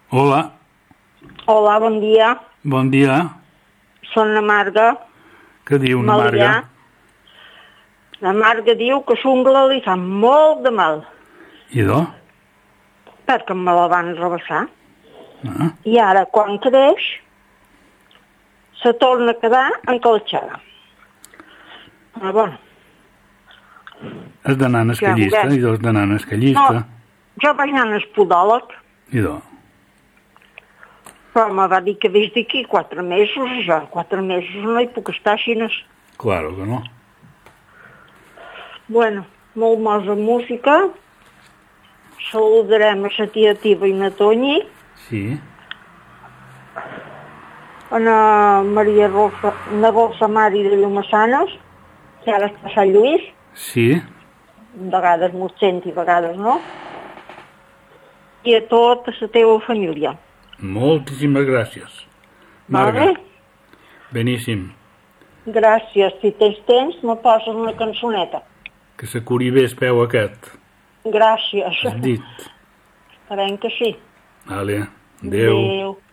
Hola. Hola, bon dia. Bon dia. Són la Marga. Què diu una Marga? La Marga diu que l'ungla li fa molt de mal. Idò? Perquè me la van rebaixar. Ah. I ara, quan creix, se torna a quedar encalxada. Però bueno. Has d'anar a escallista? Idò has d'anar a escallista? No, jo vaig anar al podòleg. Idò? Però me va dir que des d'aquí 4 mesos, jo 4 mesos no hi puc estar així. Claro que no. Bueno, molt mosa música. Saludarem a la tia Tiba i na Toñi. Sí. A na Maria Rosa, na Rosa Mari de Llumassanes, que ara està a Sant Lluís. Sí. De vegades m'ho sent i vegades no. I a tota la teva família. Moltíssimes gràcies. Marga. Beníssim. Gràcies. Si tens temps, me poses una cançoneta. Que se curi bé el peu aquest. Gràcies. Has dit. Esperem que sí. Vale. Adéu. Adéu.